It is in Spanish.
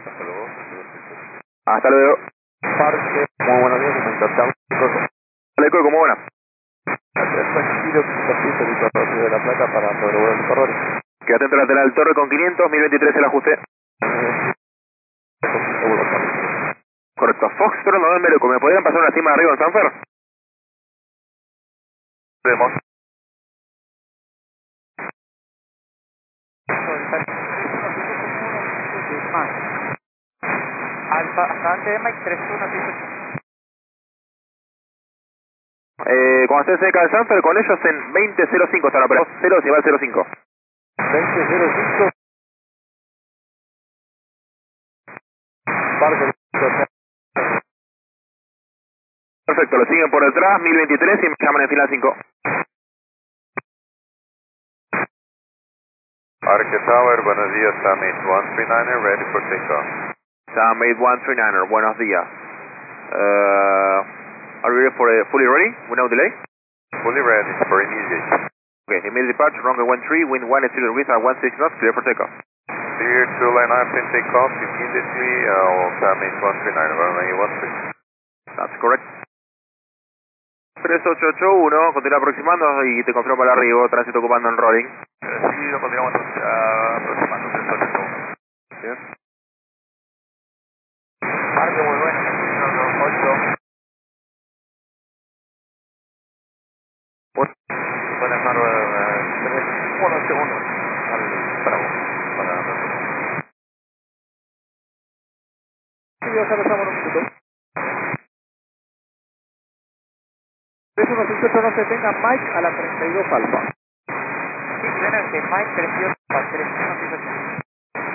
Hasta luego. Hasta luego. Parque, muy buenos días, comentamos. Aleco, ¿cómo buena? Tranquilo, Ciudad de La Plata para sobrevolar el corredor. Quédate atento lateral Torre con 500, 1023 el ajuste. Correcto. Foxtrot, November, ¿me podrían pasar una cima arriba en Sanfer? Vemos. Alfa, hasta antes de Mike 31, Cuando esté cerca de Sanfer, con ellos en 2005 está la operación. 0 si va al 05. 2005. Parque. Perfecto, lo siguen por detrás, 1023 y me llaman en fila 5. Parque Tower, buenos días, Summit 139, ready for takeoff. Summit 139er, buenos días. Are we ready for fully ready? Without delay? Fully ready for immediate. Okay, immediate departure, runway 13, wind 1 0 degrees at 16 knots, clear for takeoff. Clear to line up and take off immediately, Summit 139, runway 13. That's correct. 3881, continúa aproximando y te confirmo el arribo, tránsito ocupando en rolling. Sí, lo continuamos aproximando 3881. Bien. Parque muy bueno, 8. Buenas tardes, 1 segundo al Bravo para nosotros. Sí, ya estamos un minuto. 3158 no se tenga Mike a la 32 alfa. Sí, suena que Mike creció para 3158.